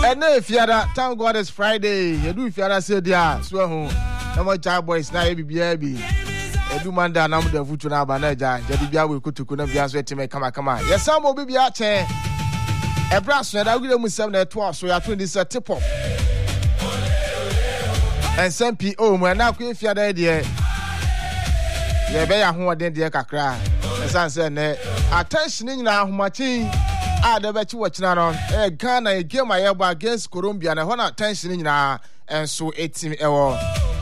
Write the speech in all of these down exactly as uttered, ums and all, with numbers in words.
And if you are thank God it's Friday, you do if you are said yeah, so home. No more child boys now be baby. Edu manda na mu da futu na ba na ja, jadi bia we kutuku na bia so etime kama kama. Yes some will be bia che. Ebra so da gure mu sem na to so ya twenty set tip up. And some P O mu na ku if you are there. Ye be ya ho den de kakra. Esan say na attention ni na ahomachi a da be chi wachina no. Eh Ghana a game ayeba against Colombia na ho na attention ni na enso etime ewo.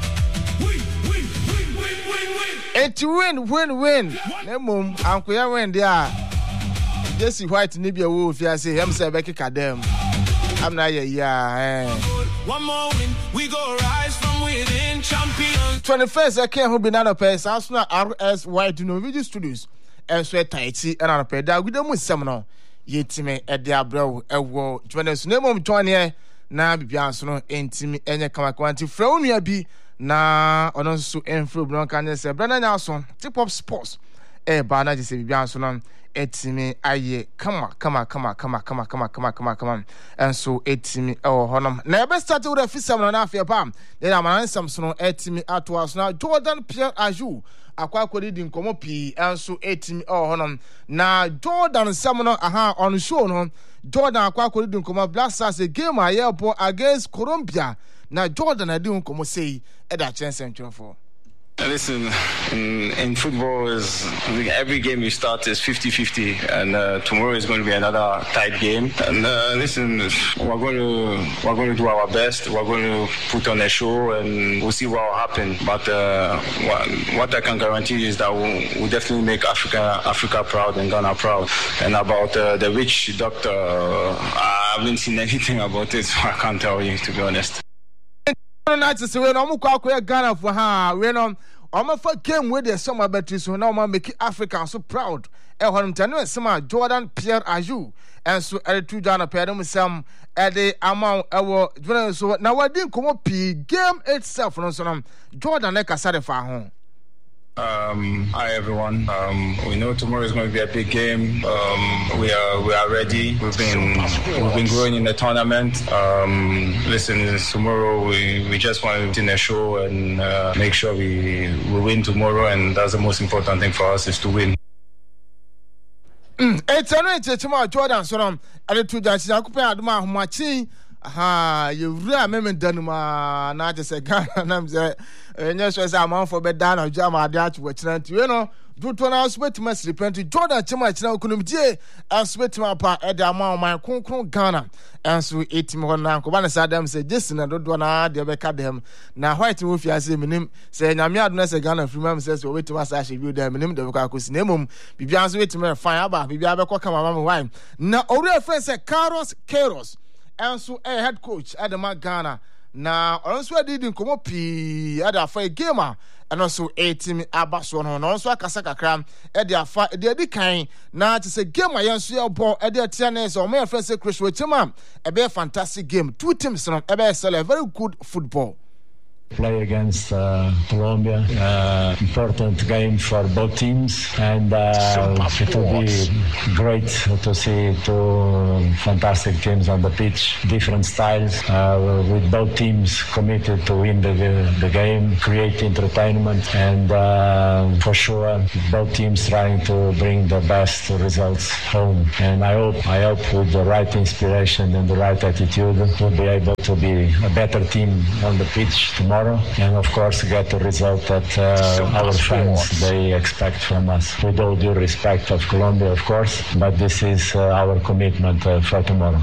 It win, win, win. Nemum, Uncle Yawen, there. Jesse White, Nibia Wolf, I say, him say, Becky Cadem. I'm not a yeah. One more win, we go rise from within champions. twenty-first, I can't hold banana pass. As soon as R S White, no video studios. And sweat tighty and on a pair that with them with seminal. Yet me at their bro, a war. Jonas, no more twenty. Now be Bianson, intimate, and a Kamaquanti, throw me a bee. Na ono so enfro bron kan se brana nyaso tip up sports e ba na je se bibia so no etimi aye kama kama kama kama kama kama kama kama kama enso etimi e ho honom na e be start with afisam no na afia pam dey na man samso no etimi ato aso na Jordan Pierre Ayew akwa akodi di nkomo pi enso etimi e ho honom na Jordan sam no aha on show no Jordan akwa akodi di nkomo Black Stars game aye bo against Colombia. Now Jordan I don't come say at that chance for. Listen, in, in football is every game you start is fifty-fifty, and uh, tomorrow is going to be another tight game. And uh, listen, we're going to we're going to do our best. We're going to put on a show, and we'll see what will happen. But uh, what, what I can guarantee is that we'll, we'll definitely make Africa Africa proud and Ghana proud. And about uh, the witch doctor, uh, I haven't seen anything about it, so I can't tell you, to be honest. Night is when I'm going Ghana for her. When I'm I'm for game with the summer batteries, so now I'm making Africa so proud. And when I'm telling some Jordan Pierre Ayew, and so I two Ghana pair them some at the amount our so now I didn't come up game itself. No, so Jordan like I said for home. Um, hi everyone. Um, we know tomorrow is going to be a big game. Um, we are we are ready. We've been we've been growing in the tournament. Um, listen, tomorrow we, we just want to win a show and uh, make sure we we win tomorrow, and that's the most important thing for us is to win. It's a night tomorrow, Jordan. So um, I did two days. I could pay Adama Humachi. Aha, you really remember Denmark? Not just a Ghana. I'm saying, and yes, as I'm on for bed down or jam my dad to watch it. You know, do to now sweat my sleep and to Jordan Chima now couldn't be and sweat my part at the amount of my concrete Ghana. And so eight more now. Kubana Saddam said, this and I don't want to have a them. Now, White Wolf, I say, him saying, I'm not a Ghana from him says, wait to us, I should view them in him, the Kakus name. Bibian's wait to me, fire about Bibia come my wife. Now, all friends say, Carlos Queiroz. And so a head coach at the Ghana. Now, also I didn't come up at a fight gamer and also a team Abason and also a Kasaka cram at their fight. They're the kind now to say game I answer your ball at their tennis or my friend say Chris Wichema. A very fantastic game. Two teams on a very very good football. Play against uh, Colombia, uh, important game for both teams, and uh, it will be great to see two fantastic teams on the pitch, different styles, uh, with both teams committed to win the, the, the game, create entertainment, and uh, for sure both teams trying to bring the best results home. And I hope, I hope with the right inspiration and the right attitude, we'll be able to be a better team on the pitch tomorrow. And of course get the result that uh, our fans they expect from us. With all due respect of Colombia, of course, but this is uh, our commitment uh, for tomorrow.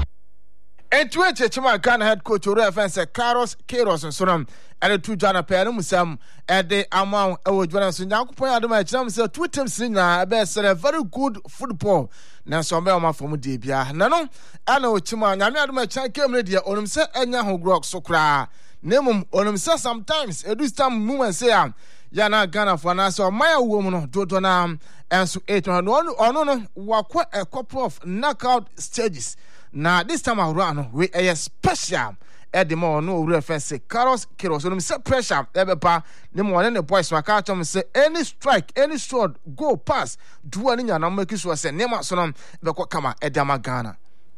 And to it, my Ghana head coach, who reference Carlos Queiroz and Sonam, and the two Ghana pair, Musam, at the amount of Jonas and Yakupo Adama, Champs, two teams in a best, a very good football. Now, so I'm my from Debia. Nano, I know Chima, Yami Chan came ready, or himself, and Yahu Grok so cry. Name on himself sometimes, a this time, woman say, Yana Ghana for us, or my woman, Dodonam, and so eight or no, or no, were quite a couple of knockout stages. Now, this time around, we a special at the more no reference, Carlos Queiroz, so himself pressure, ever pa, the more than the boys, my car, say, any strike, any shot, go pass, do any and I'm making sure, say, Nema Sonam, the Kokama, Edama Ghana.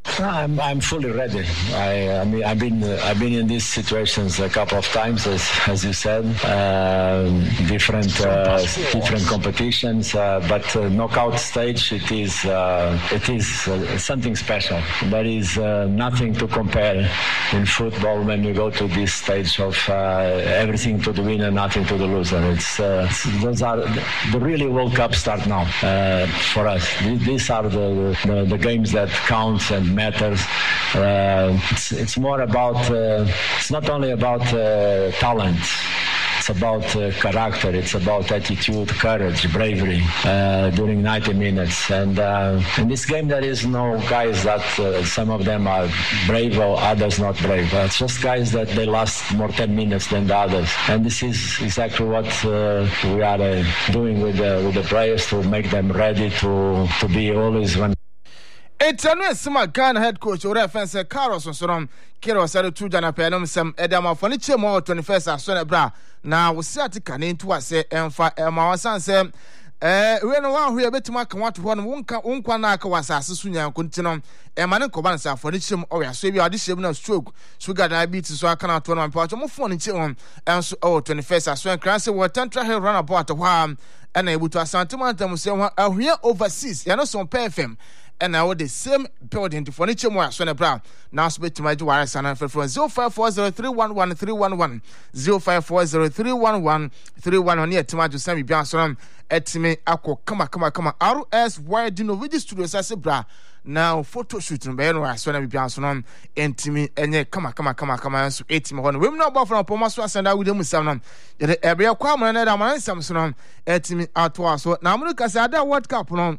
I'm I'm fully ready. I, I mean I've been uh, I've been in these situations a couple of times, as as you said, uh, different uh, different competitions, uh, but uh, knockout stage it is uh, it is uh, something special. There is uh, nothing to compare in football when you go to this stage of uh, everything to the winner, nothing to the loser. It's uh, those are the really World Cup start now uh, for us. These are the, the the games that count and matters. Uh, it's, it's more about, uh, it's not only about uh, talent. It's about uh, character. It's about attitude, courage, bravery uh, during ninety minutes. And uh, in this game, there is no guys that uh, some of them are brave or others not brave. Uh, it's just guys that they last more ten minutes than the others. And this is exactly what uh, we are uh, doing with the, with the players to make them ready to to be always one. It's a new summer Ghana head coach or reference Carlos on Sonom, Kiro said to Jana Penum, some Edama Furniture more twenty-first as soon as bra. Now we see at into us say and for Emma San say, eh, when one who a bit mark want one won't unquanaka was as soon as continuum, and man cobansa for this or a saviour addition of stroke, sugar diabetes, so I cannot turn on part of more furniture on and so oh twenty-first as soon as what tantra hill run about a while and able to a sentimental say, oh, here overseas, you know, some perfume. And now the same building to furniture more as Brown. Now speak to my Duaris and from zero five four zero three one one three one one zero five four zero three one one three one one near Tomato Sammy Bianson at me Ako Kama Kama Kama R S Y Dino Video Studios as a bra. Now photo shooting by Enwa Swana Bianson and Timmy and Kama Kama Kama Kama so eight one. Women not about from Pomas and I with them with some. Yet every Aquaman and Amaran Samson at me out was so now Lucas had that World Cup on.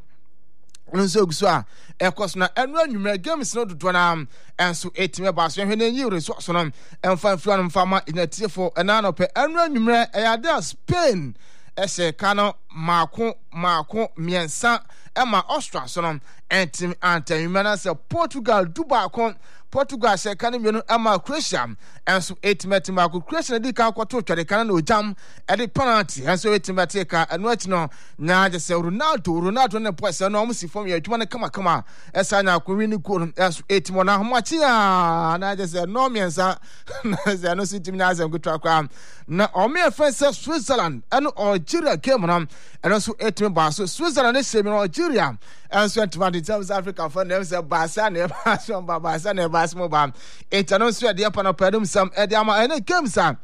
Nso gusua ekos na enu anwumre games no dodo na enso etime ba so hwe na yiri so so no emfa fua no mfama inatiefo ena no pe enu anwumre eyade Spain ese kano maako maako miensa ema Austria so no entim antanwumana se Portugal duba kon Portugal se kan mienu ema Croatia enso etime tima ko Croatia di ka kwato twade kan na ojam e di penalty enso etime te ka enu achi no nya je se Ronaldo Ronaldo ne poise no omusi fom ya adwuma ne kama kama esa nya ko wini ko enso etime na homachi a na je se no miensa na se no sitim na azem gutwa kwa na omi efense Switzerland eno Algeria game no enso etime ba so Switzerland ne se mi Algeria enso etime di South Africa for them say Barca ne ba so Barca ne ba smo ba etano so de pa no padum sam e de ama ene game sa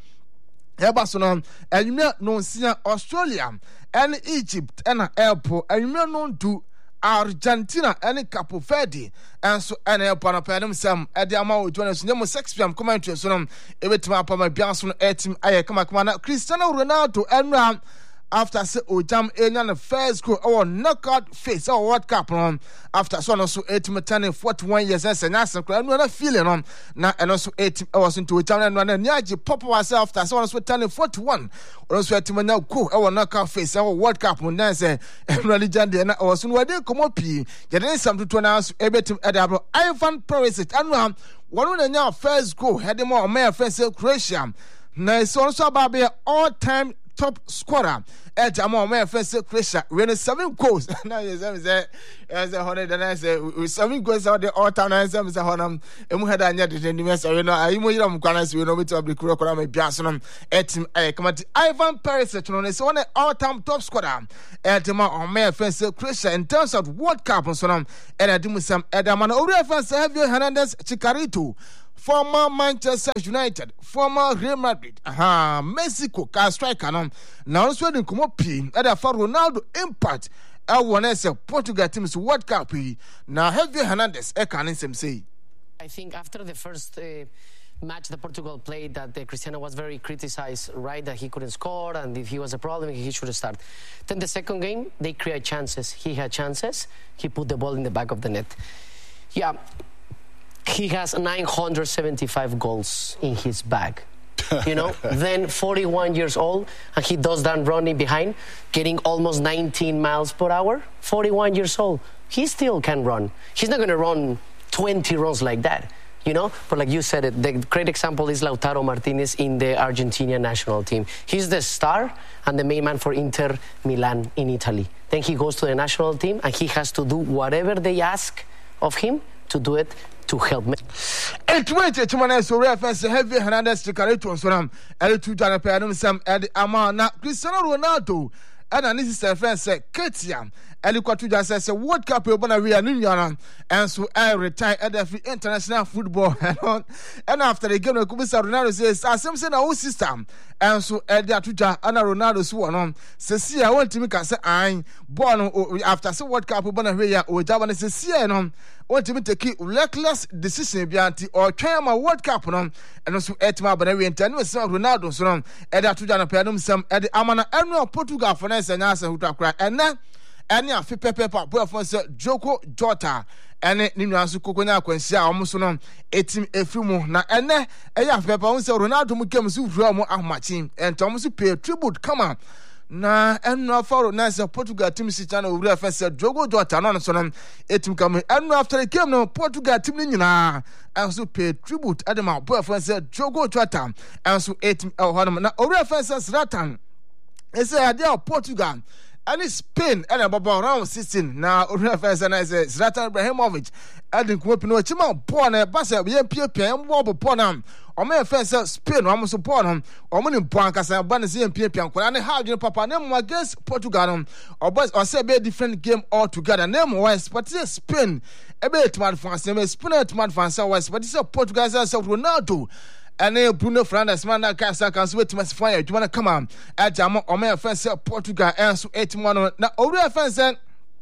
eba so no enwuma no sia Australia and Egypt and Elpo enwuma no do Argentina and Capo Verde and so and Elpo no padum sam e de ama o join so nyemo six p m commentary so no e betima pa ma bianso no etim aye kama kama na Cristiano Ronaldo enra after say ojam enya the first goal or knockout phase or World Cup on after so no so eight turning forty-one years and say no na feeling on na and also eight was into ojam na nyaji pop was after so no so turning forty-one or so eight na go or knockout phase or World Cup on na say really jande na was no dey come pi je dey some to na so ebetim edabro Ivan Perisic anu one na nya first goal head more my first Croatia na so also about all time top scorer at among my first Croatia when seven goals now is say as a hundred and I say with seven goals out the all time and some is a honum and we had a net in the mess you know I mo yam kwanas we know me to be crocodile me biason at him I come at Ivan Perisic no is one all time top scorer at among my first Croatia in terms of World Cup and so on and I do some Edaman over first Javier Hernandez Chicharito former Manchester United, former Real Madrid, aha, Mexico, car striker, no. Now, also the come up, and for Ronaldo impact, I want to say Portugal team's World Cup. Now, Javier Hernandez, I can say. I think after the first uh, match that Portugal played, that uh, Cristiano was very criticized, right, that he couldn't score, and if he was a problem, he should start. Then the second game, they create chances. He had chances. He put the ball in the back of the net. Yeah. He has nine hundred seventy-five goals in his bag, you know, then forty-one years old, and he does that running behind, getting almost nineteen miles per hour, forty-one years old. He still can run. He's not going to run twenty runs like that, you know, but like you said, it, the great example is Lautaro Martinez in the Argentinian national team. He's the star and the main man for Inter Milan in Italy. Then he goes to the national team, and he has to do whatever they ask of him to do it to help me. It went to Chimana so reference heavy Hernandez to Carreton Sonam, and two Jana Panum Sam at the Amana, Cristiano Ronaldo, and an sister friend said, Katia. Eliquatu says a World Cup will be a new and so I retire at the international football. And after the game, Ronaldo says, I am saying our system. And so Eddie Atuja and Ronaldo sworn on. Says, I want to make us I born after the World Cup will be a or Javan says, I want to take a reckless decision beyond or try my World Cup on and also Etma Banari and ten with Ronaldo. So Eddie Atuja and Pedum some at the Amana annual Portugal for Ness and Nasa who cry and now. Any a fit pepper boyfriend said Joko Jota and Nimansu Kokona Quensia almost on eighteen a few more. Now, and then a young pepper also Ronaldo Mukem Su Romo Ahmachim and Thomas pay tribute. Come on. Na and no follow nice Portugal team channel reference said Joko Jota non son eighteen coming and after the game no Portugal team in also pay tribute. Adama boyfriend said Joko Jota and so eighteen oh Honor references Ratan. It's a idea of Portugal. And Spain and about round sixteen now reference and I say Zlatan Ibrahimovic and Kwapino Chima born a bassa B M P P and Bob Ponam or my fence Spain almost upon him or money Bancas and Banasi and P P and Kwan how you papa name against Portugal or but or say be a different game altogether name wise but it's Spain a bit mad fans name Spain at mad fans wise but it's a Portugal as Ronaldo. And then Bruno Fernandes, man, that guy can wait to my fire. Do you want to come on? At Jamo, or my friend said Portugal, and so eight one. Now, over a friend said,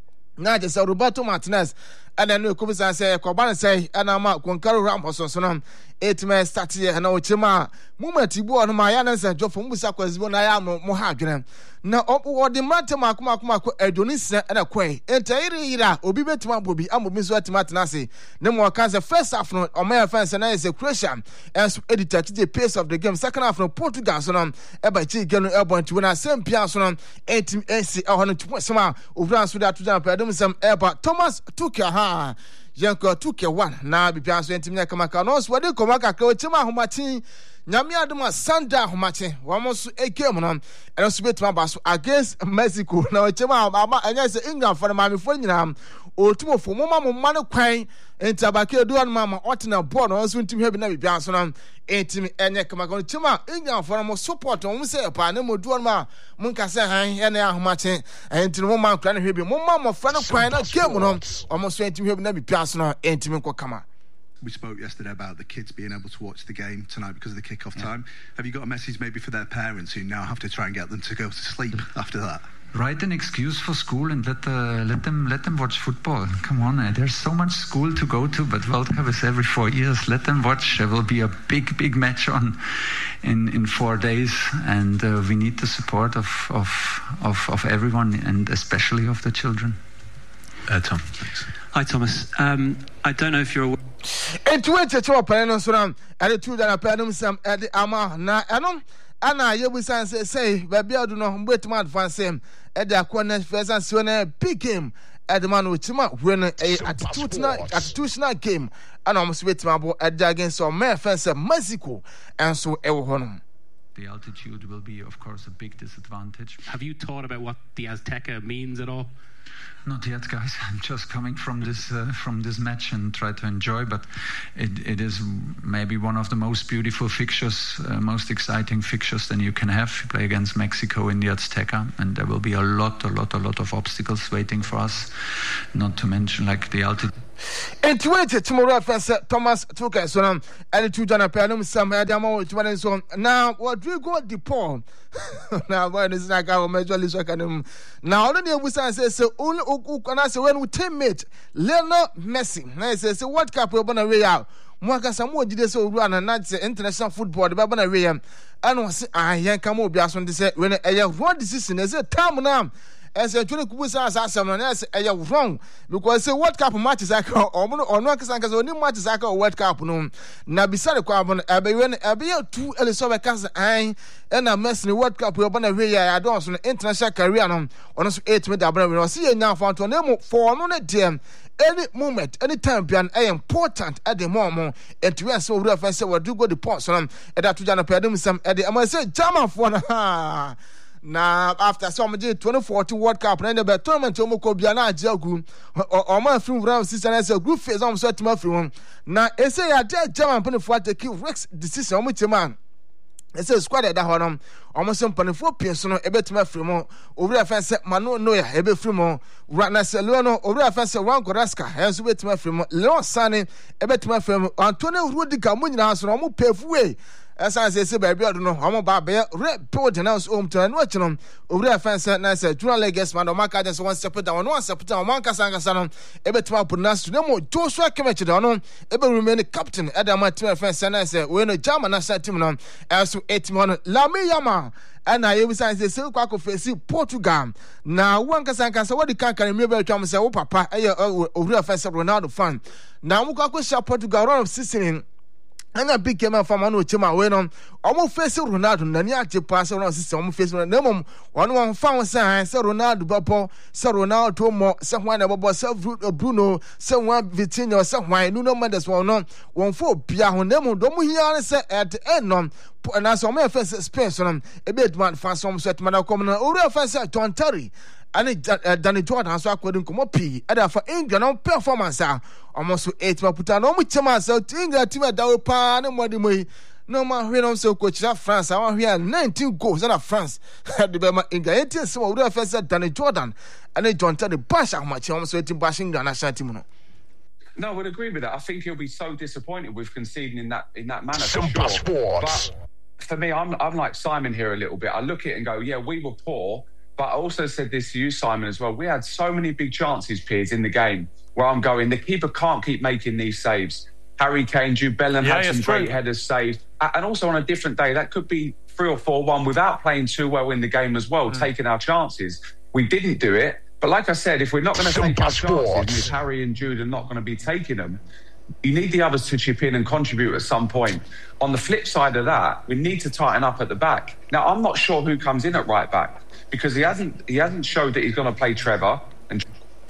now just Roberto Martinez, and then Kubis and say, Coban say, and I'm out, Goncalo Ramos or so. Eight men start here, and now Chima, Moment, you born my answers, and Joe from Musakos, when I am Mohagran. Now, what the matter, Mark Mark Mark, Adonis, and a quay, Entaira, Obi Betman will be Amu Mizuat Martinasi. No more cans the first half or my friends and I is a Christian, as editor to the pace of the game, second half from Portugal, so on, Eba G. Gano Elbon to win a same piano, eighteen A C, or one hundred twenty some over Sudan to jump, Adamsam Eba, Thomas took your ha. Yanko took your one, now be piano to Makanos, what do you come back? Chima Humati. Nyamia Duma Sanda Humache, almost a game on, and also bet my against Mexico. Now, Chema, and I say England for the Mammy Fonam, or two for Mama Mano Quine, and Tabaka doing Mamma Ottina born, also to have never been on eighteen and Yakamagon Chima, England for a more support on say upon them or doing ma Munkasa and Ahumache, and to one man can be more mamma for a quine, a game on, almost twenty have never been on eighteen Kokama. We spoke yesterday about the kids being able to watch the game tonight because of the kick-off yeah. time. Have you got a message maybe for their parents who now have to try and get them to go to sleep after that? Write an excuse for school and let the, let them let them watch football. Come on, uh, there's so much school to go to, but World Cup is every four years. Let them watch. There will be a big, big match on in, in four days, and uh, we need the support of, of of of everyone, and especially of the children. Uh, Tom, thanks. Hi, Thomas. Um, I don't know if you're aware. And to wait to open on Suram, and the two that are penum some at the Ama, na Anum, Anna, you will say, say, baby, I do not wait to advance him at the corner first and soon a big game at the man with Chima when a attitudinal game, and almost wait my boy at the against some mere fence of Mexico, and so ever. The altitude will be, of course, a big disadvantage. Have you thought about what the Azteca means at all? Not yet, guys. I'm just coming from this uh, from this match and try to enjoy. But it, it is maybe one of the most beautiful fixtures, uh, most exciting fixtures that you can have. You play against Mexico in the Azteca, and there will be a lot, a lot, a lot of obstacles waiting for us. Not to mention like the altitude. And to wait tomorrow, Professor Thomas Tuka, so um, and two Jana Panum, some Adamo, so now what do you go the poor? Now, when is like our major Lissacanum? Now, only we say, so only can I say when we teammate Lionel Messi, I say, so what cup we're going to weigh out? Mwaka Samu did so run and not international football, the Babana Rayam, and was I yank come over as when they say, when a wrong decision is a time now. As a twenty Kubusa as someone else, I wrong because say what cup matches I call or no Casancas or new matches I call World Cup. No, now beside the carbon, I be when I be two Elizabeth Casa I and I'm messing the World Cup. We're going to be I don't on international career on us eight with the brother. See you now for Antonio for no damn. Any moment, any time, beyond I important at the moment, and to answer what reference, what do go the post on, and that to Jana Pedum some at the I say, Jama for ha. na after some twenty fourteen World Cup na the tournament omo ko bia na ajagu o ma free round sixteen as a group phase am so tima free one na ese ya German put for take Rex decision omo tema ese squad da honom almost some panifo pienso no ebetima free mo over offense mano no ya ebe free mo na se leono over offense wan koraska enso betima free mo leon sane ebetima free mo Antonio Rudiger mo nyina so no mo pefuwe esa se se ba bia do no omo ba be re build na so om to no chinom over offense na se Julian Leges man o maka just one step down one step down man kasa kasa no ebetima punas no mo Joshua Kimmich do no ebe remain captain edama team offense na se we no German national team no enso eight mo Lamine Yamal and I was saying say kwako face Portugal na one kasa kasa what the kan kan me be twam say wo papa eh over offense Ronaldo fan na mo kwako sha Portugal round of sixteen and a big game from one which my way on almost facing Ronaldo, Nania pass around system face on the mum. One one found sign, Sir Ronaldo Babo, Sir Ronaldo more, someone about self Bruno, someone Vitinho, someone, no matters one on one for Pia on them, don't we hear at the end on. And as on my first space on a bit man fast some set man common over offense to Antari. And Danny Jordan so according to Mopi, and for England on performance almost eight maputa no muchama so England team da pa no more the no man we so coach France I want here nineteen goals in France the Bema England eighteen so we first Danny Jordan and John Terry bash how much almost eighteen bashing the national team no. No, I would agree with that. I think he'll be so disappointed with conceding in that in that manner for sure. But for me, I'm I'm like Simon here a little bit. I look at it and go, yeah, we were poor. But I also said this to you, Simon, as well. We had so many big chances, Piers, in the game where I'm going, the keeper can't keep making these saves. Harry Kane, Jude Bellingham yeah, had some great true. headers saved. And also on a different day, that could be three or four one without playing too well in the game as well, mm. taking our chances. We didn't do it. But like I said, if we're not going to take our chances, and if Harry and Jude are not going to be taking them, you need the others to chip in and contribute at some point. On the flip side of that, we need to tighten up at the back. Now, I'm not sure who comes in at right back, because he hasn't he hasn't showed that he's going to play Trevor. And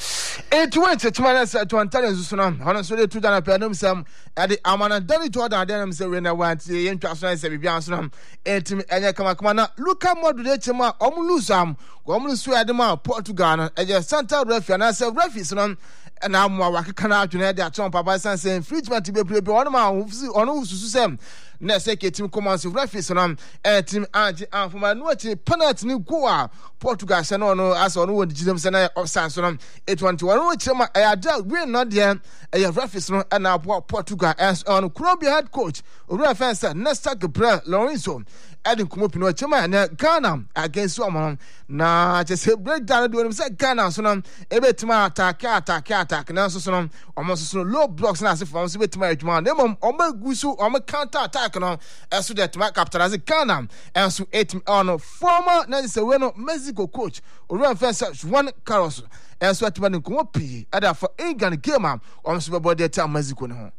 eight twenty to minus to Antonio Zusuna. Honestly, two dana penum some at the Amana Danny Jordan. Then say when I want the international say Biansunam. Eight Enya Kamakmana. Look at more today, Chema. Omulusam. Omulusua Adema Portugal. And your Santa Refi and I say Refi and I'm more Wakana to that Tom Papa saying infringement to be played one man on who's them. Next team commands of referees on and team anti and for my note penalty new goa Portugal no no as on what the Jim Senna of Sanson eight one two one which I had we're not there a referees no and now Portugal as on Colombia head coach reference Nesta Gabriel Lorenzo adding Kumopino Chema and Ghana against Woman na just say breakdown do him say Ghana so no ebetima attack attack attack now so no almost so low blocks na as from so betima adwuma dem omo gusu omo counter attack no so that my captain as Ghana and so eight on former na say we no Mexico coach reference Juan Carlos and so at man Kumopi ada for England game am almost be body time Mexico no.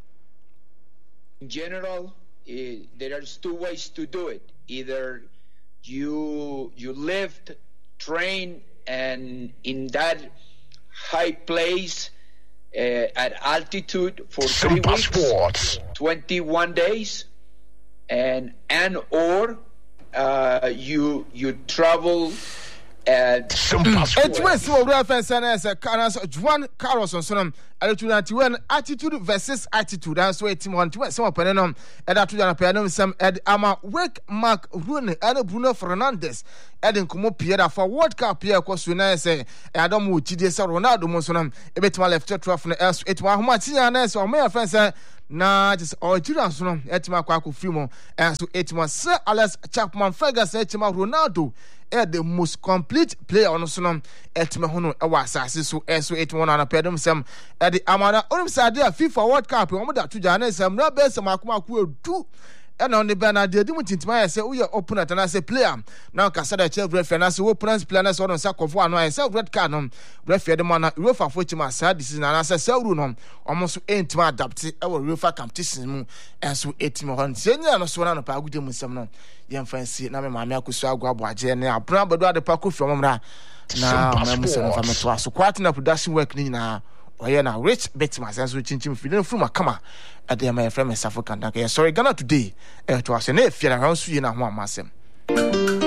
In general, uh, there are two ways to do it. Either you you lift, train, and in that high place uh, at altitude for three weeks, sports. twenty-one days, and and or uh, you you travel. It's when some reference and as a Juan Carlos on some attitude versus attitude. And so it's one to some penum and that to penum some Ed Ama Wake Mark Rooney and Bruno Fernandes adding Kumo Pierre for World Cup Pierre Cosuna say Adam Chidi Ronaldo Monsonam a bit more left to twelve from the S eight one Martinez or my offense. Na just all children so etima kwaku frimo and so etima Sir Alex Chapman Ferguson etima Ronaldo e the most complete player on so no etima hono e wa asase so e so etima na pedum sem e the amana onim say dey FIFA World Cup o mo da to jana sem na be sem akoma ku edu and on the banner, they didn't intimate. I say, we are open at and I say, player. Now, Cassada, Chef Reference, I say, open planners on Sack of one. I say, red card on refer the man, Rufa Fortima, sad. This is an answer, so room almost ain't my adapted our Rufa competition and so eight more. Senior, no so on a pagu de Musamno. Young fancy, now my Mako Sagua, Bajana, Brown, but the Paco from Now, my Muslim from a so quite enough production work now. Oye na rich bet myself so chinchin feeling from a kama at the my friend Safo Kandaka. Sorry, Ghana today. Eh to ase na efia na ho so yi na ho amasem.